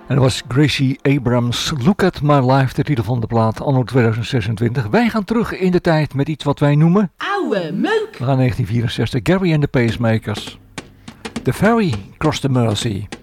En dat was Gracie Abrams, Look at My Life, de titel van de plaat, anno 2026. Wij gaan terug in de tijd met iets wat wij noemen... Oude meuk! We gaan 1964, Gary and the Pacemakers. The Ferry Crossed the Mersey.